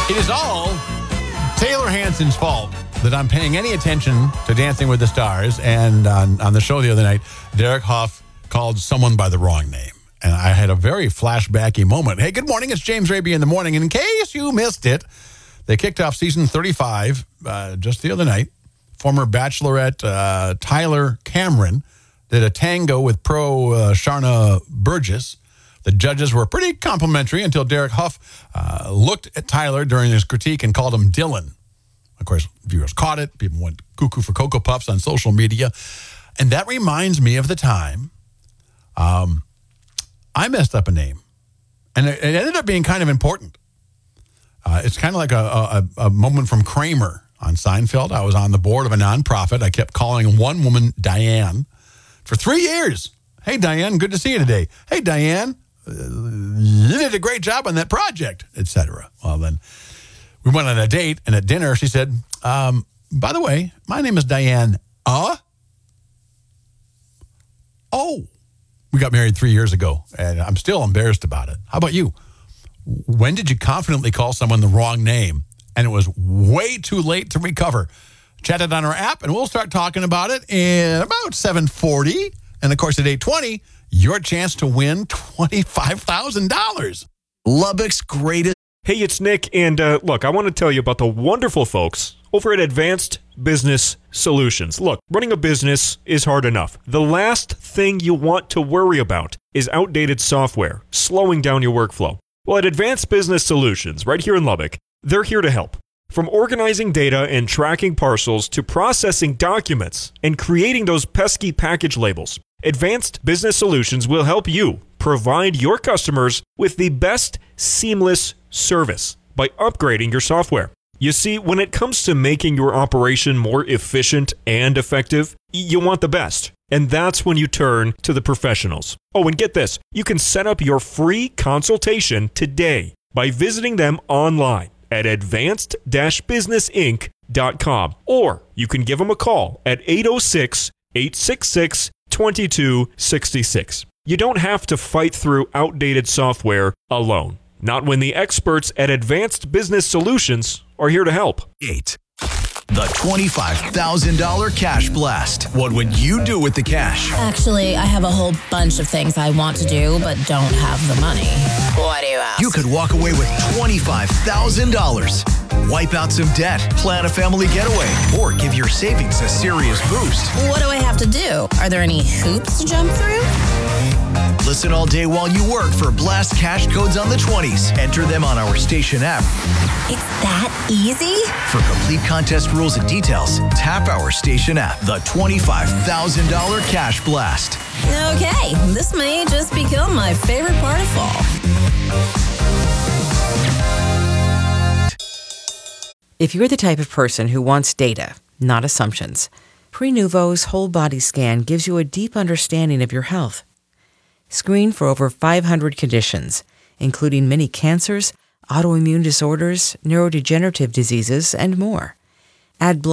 It is all Taylor Hanson's fault that I'm paying any attention to Dancing with the Stars. And on the show the other night, Derek Hough called someone by the wrong name. And I had a very flashbacky moment. Hey, good morning. It's James Raby in the morning. And in case you missed it, they kicked off season 35 just the other night. Former Bachelorette Tyler Cameron did a tango with pro Sharna Burgess. The judges were pretty complimentary until Derek Hough looked at Tyler during his critique and called him Dylan. Of course, viewers caught it. People went cuckoo for Cocoa Puffs on social media. And that reminds me of the time I messed up a name. And it ended up being kind of important. It's kind of like a moment from Kramer on Seinfeld. I was on the board of a nonprofit. I kept calling one woman Diane for 3 years. Hey, Diane, good to see you today. Hey, Diane, you did a great job on that project, etc. Well, then we went on a date, and at dinner, she said, by the way, my name is Diane. Oh, we got married 3 years ago, and I'm still embarrassed about it. How about you? When did you confidently call someone the wrong name, and it was way too late to recover? Chat it on our app, and we'll start talking about it in about 7:40. And, of course, at 8:20, your chance to win $25,000. Lubbock's greatest. Hey, it's Nick, and look, I want to tell you about the wonderful folks over at Advanced Business Solutions. Look, running a business is hard enough. The last thing you want to worry about is outdated software, slowing down your workflow. Well, at Advanced Business Solutions, right here in Lubbock, they're here to help. From organizing data and tracking parcels to processing documents and creating those pesky package labels, Advanced Business Solutions will help you provide your customers with the best seamless service by upgrading your software. You see, when it comes to making your operation more efficient and effective, you want the best. And that's when you turn to the professionals. Oh, and get this, you can set up your free consultation today by visiting them online at advanced-businessinc.com. Or you can give them a call at 806-866-2266. You don't have to fight through outdated software alone. Not when the experts at Advanced Business Solutions are here to help. 8. The $25,000 Cash Blast. What would you do with the cash? Actually, I have a whole bunch of things I want to do, but don't have the money. Why do you ask? You could walk away with $25,000. Wipe out some debt, plan a family getaway, or give your savings a serious boost. What do I have to do? Are there any hoops to jump through? Listen all day while you work for Blast Cash codes on the 20s. Enter them on our station app. It's that easy? For complete contest rules and details, tap our station app. The $25,000 Cash Blast. Okay, this may just become my favorite part of fall. If you're the type of person who wants data, not assumptions, Prenuvo's whole body scan gives you a deep understanding of your health. Screen for over 500 conditions, including many cancers, autoimmune disorders, neurodegenerative diseases, and more. Add blood